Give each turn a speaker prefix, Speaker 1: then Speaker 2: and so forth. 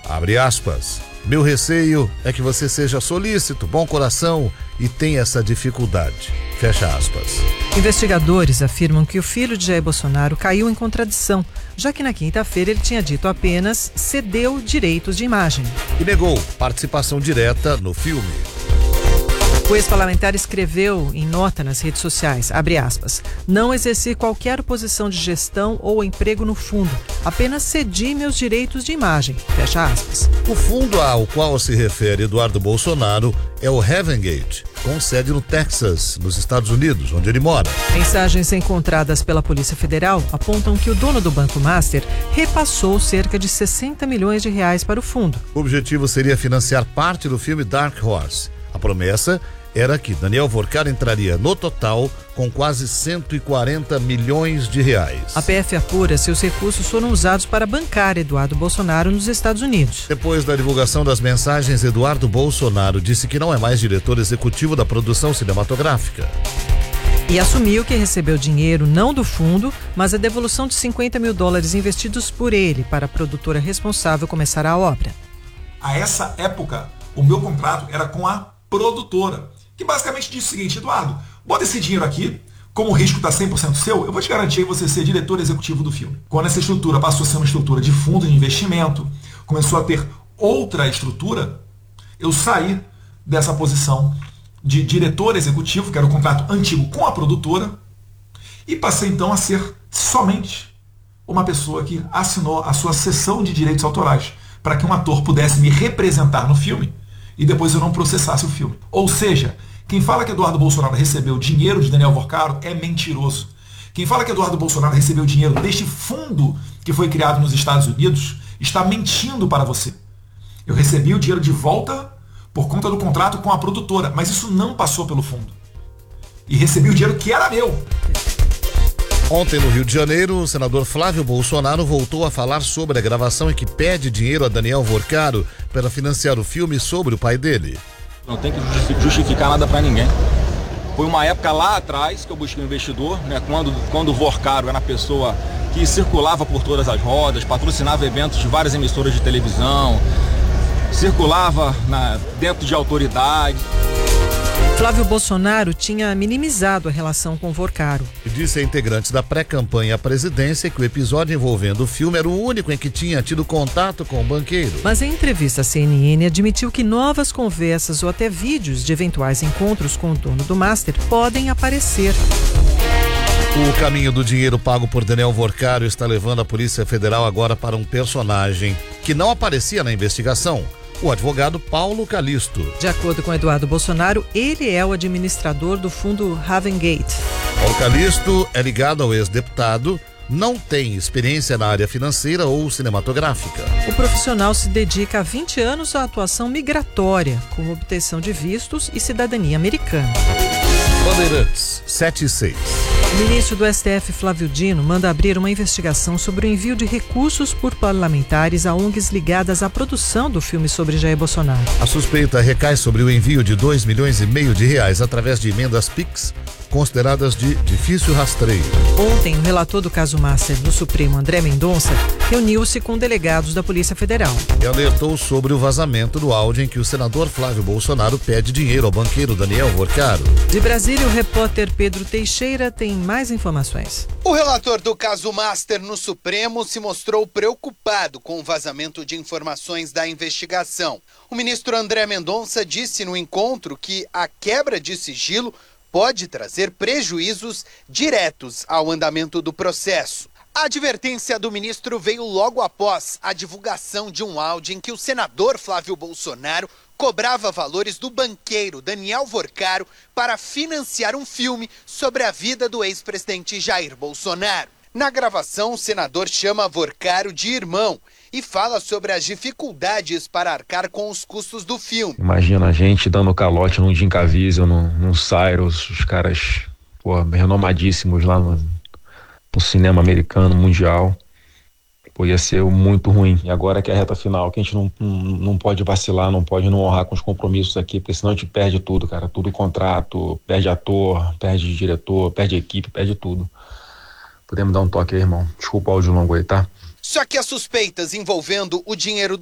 Speaker 1: Abre aspas. Meu receio é que você seja solícito, bom coração e tenha essa dificuldade. Fecha aspas.
Speaker 2: Investigadores afirmam que o filho de Jair Bolsonaro caiu em contradição, já que na quinta-feira ele tinha dito apenas cedeu direitos de imagem.
Speaker 1: E negou participação direta no filme.
Speaker 2: O ex-parlamentar escreveu em nota nas redes sociais, abre aspas, não exerci qualquer posição de gestão ou emprego no fundo, apenas cedi meus direitos de imagem, fecha aspas.
Speaker 1: O fundo ao qual se refere Eduardo Bolsonaro é o Heaven Gate, com sede no Texas, nos Estados Unidos, onde ele mora.
Speaker 2: Mensagens encontradas pela Polícia Federal apontam que o dono do Banco Master repassou cerca de 60 milhões de reais para o fundo.
Speaker 1: O objetivo seria financiar parte do filme Dark Horse. A promessa era que Daniel Workar entraria no total com quase 140 milhões de reais.
Speaker 2: A PF apura se os recursos foram usados para bancar Eduardo Bolsonaro nos Estados Unidos.
Speaker 1: Depois da divulgação das mensagens, Eduardo Bolsonaro disse que não é mais diretor executivo da produção cinematográfica.
Speaker 2: E assumiu que recebeu dinheiro não do fundo, mas a devolução de $50 mil investidos por ele para a produtora responsável começar a obra.
Speaker 3: A essa época, o meu contrato era com a produtora, que basicamente disse o seguinte: Eduardo, bota esse dinheiro aqui, como o risco está 100% seu, eu vou te garantir você ser diretor executivo do filme. Quando essa estrutura passou a ser uma estrutura de fundo de investimento, começou a ter outra estrutura, eu saí dessa posição de diretor executivo, que era o contrato antigo com a produtora, e passei então a ser somente uma pessoa que assinou a sua cessão de direitos autorais, para que um ator pudesse me representar no filme e depois eu não processasse o filme. Ou seja, quem fala que Eduardo Bolsonaro recebeu dinheiro de Daniel Workar é mentiroso. Quem fala que Eduardo Bolsonaro recebeu dinheiro deste fundo que foi criado nos Estados Unidos está mentindo para você. Eu recebi o dinheiro de volta por conta do contrato com a produtora, mas isso não passou pelo fundo. E recebi o dinheiro que era meu.
Speaker 1: Ontem, no Rio de Janeiro, o senador Flávio Bolsonaro voltou a falar sobre a gravação em que pede dinheiro a Daniel Workar para financiar o filme sobre o pai dele.
Speaker 4: Não tem que justificar nada para ninguém. Foi uma época lá atrás que eu busquei um investidor, né, quando o Workar era a pessoa que circulava por todas as rodas, patrocinava eventos de várias emissoras de televisão, circulava dentro de autoridade.
Speaker 2: Flávio Bolsonaro tinha minimizado a relação com Workar.
Speaker 1: E disse a integrantes da pré-campanha à presidência que o episódio envolvendo o filme era o único em que tinha tido contato com o banqueiro.
Speaker 2: Mas em entrevista à CNN admitiu que novas conversas ou até vídeos de eventuais encontros com o dono do Master podem aparecer.
Speaker 1: O caminho do dinheiro pago por Daniel Workar está levando a Polícia Federal agora para um personagem que não aparecia na investigação. O advogado Paulo Calisto.
Speaker 2: De acordo com Eduardo Bolsonaro, ele é o administrador do fundo Heaven Gate.
Speaker 1: Paulo Calisto é ligado ao ex-deputado, não tem experiência na área financeira ou cinematográfica.
Speaker 2: O profissional se dedica há 20 anos à atuação migratória, com obtenção de vistos e cidadania americana.
Speaker 1: Bandeirantes, 7 e 6.
Speaker 2: O ministro do STF, Flávio Dino, manda abrir uma investigação sobre o envio de recursos por parlamentares a ONGs ligadas à produção do filme sobre Jair Bolsonaro.
Speaker 1: A suspeita recai sobre o envio de R$2,5 milhões através de emendas PIX, consideradas de difícil rastreio.
Speaker 2: Ontem, o relator do caso Master do Supremo, André Mendonça, reuniu-se com delegados da Polícia Federal.
Speaker 1: E alertou sobre o vazamento do áudio em que o senador Flávio Bolsonaro pede dinheiro ao banqueiro Daniel Workar.
Speaker 2: De Brasília, o repórter Pedro Teixeira tem mais informações.
Speaker 5: O relator do caso Master no Supremo se mostrou preocupado com o vazamento de informações da investigação. O ministro André Mendonça disse no encontro que a quebra de sigilo pode trazer prejuízos diretos ao andamento do processo. A advertência do ministro veio logo após a divulgação de um áudio em que o senador Flávio Bolsonaro cobrava valores do banqueiro Daniel Workar para financiar um filme sobre a vida do ex-presidente Jair Bolsonaro. Na gravação, o senador chama Workar de irmão e fala sobre as dificuldades para arcar com os custos do filme.
Speaker 4: Imagina a gente dando calote num Jim Caviezel, num Cyrus, os caras renomadíssimos lá no cinema americano, mundial. Ia ser muito ruim. E agora que é a reta final, que a gente não pode vacilar, não pode não honrar com os compromissos aqui, porque senão a gente perde tudo, cara. Tudo contrato, perde ator, perde diretor, perde equipe, perde tudo. Podemos dar um toque aí, irmão? Desculpa o áudio longo aí, tá?
Speaker 5: Só que as suspeitas envolvendo o dinheiro